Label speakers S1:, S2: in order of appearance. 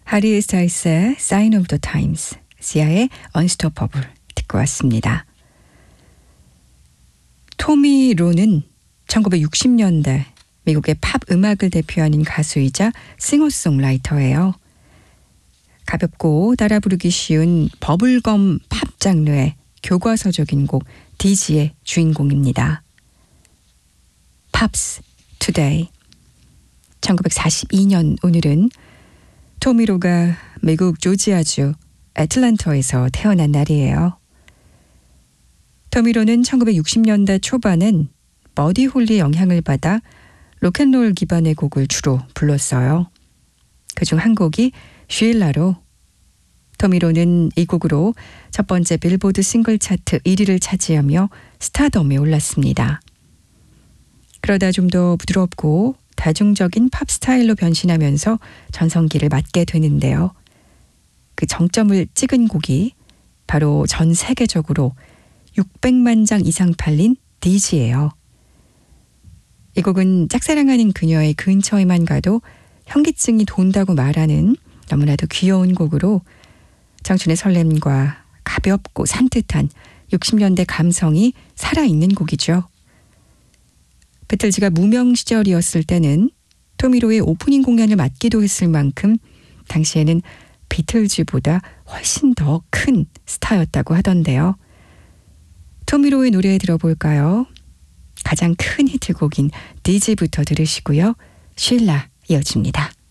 S1: 하리 스타일스의 Sign of the Times, 시아의 Unstoppable 듣고 왔습니다. 토미 로는 1960년대 미국의 팝 음악을 대표하는 가수이자 싱어송라이터예요. 가볍고 따라 부르기 쉬운 버블검 팝 장르의 교과서적인 곡 디지의 주인공입니다. Pops Today. 1942년 오늘은 토미로가 미국 조지아주 애틀랜타에서 태어난 날이에요. 토미로는 1960년대 초반엔 버디 홀리의 영향을 받아 로큰롤 기반의 곡을 주로 불렀어요. 그중 한 곡이 쉴라로 토미로는 이 곡으로 첫 번째 빌보드 싱글 차트 1위를 차지하며 스타덤에 올랐습니다. 그러다 좀 더 부드럽고 다중적인 팝 스타일로 변신하면서 전성기를 맞게 되는데요. 그 정점을 찍은 곡이 바로 전 세계적으로 600만 장 이상 팔린 디지예요. 이 곡은 짝사랑하는 그녀의 근처에만 가도 현기증이 돈다고 말하는 너무나도 귀여운 곡으로 청춘의 설렘과 가볍고 산뜻한 60년대 감성이 살아있는 곡이죠. 비틀즈가 무명 시절이었을 때는 토미로의 오프닝 공연을 맡기도 했을 만큼 당시에는 비틀즈보다 훨씬 더 큰 스타였다고 하던데요. 토미로의 노래 들어볼까요? 가장 큰 히트곡인 디지부터 들으시고요. 쉴라 이어집니다.